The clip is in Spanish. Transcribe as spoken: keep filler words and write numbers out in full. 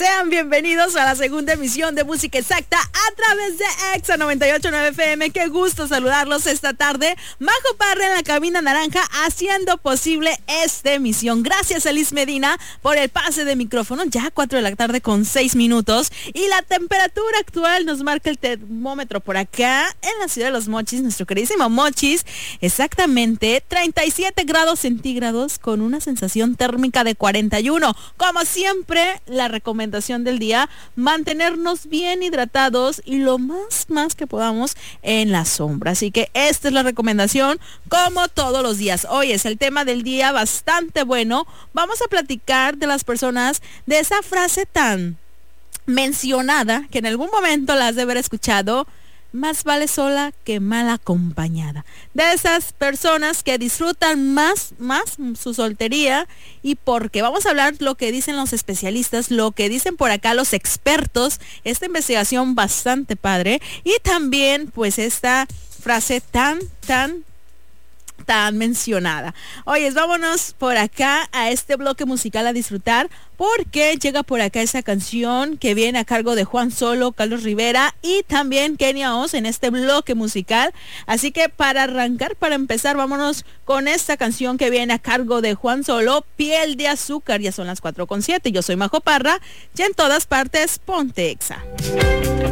Sean bienvenidos a la segunda emisión de Música Exacta a través de Exa noventa y ocho punto nueve F M. Qué gusto saludarlos esta tarde. Majo Parra en la cabina naranja haciendo posible esta emisión. Gracias a Liz Medina por el pase de micrófono. Ya cuatro de la tarde con seis minutos. Y la temperatura actual nos marca el termómetro por acá en la ciudad de Los Mochis, nuestro queridísimo Mochis. Exactamente treinta y siete grados centígrados con una sensación térmica de cuarenta y uno. Como siempre, la recomendación del día, mantenernos bien hidratados y lo más, más que podamos en la sombra. Así que esta es la recomendación como todos los días. Hoy es el tema del día bastante bueno. Vamos a platicar de las personas, de esa frase tan mencionada que en algún momento la has de haber escuchado: más vale sola que mal acompañada. De esas personas que disfrutan más, más su soltería, y porque vamos a hablar lo que dicen los especialistas, lo que dicen por acá los expertos, esta investigación bastante padre, y también pues esta frase tan, tan tan mencionada. Oye, vámonos por acá a este bloque musical a disfrutar, porque llega por acá esa canción que viene a cargo de Juan Solo, Carlos Rivera y también Kenia Oz en este bloque musical. Así que para arrancar, para empezar, vámonos con esta canción que viene a cargo de Juan Solo, Piel de Azúcar. Ya son las cuatro con siete. Yo soy Majo Parra y en todas partes ponte Exa.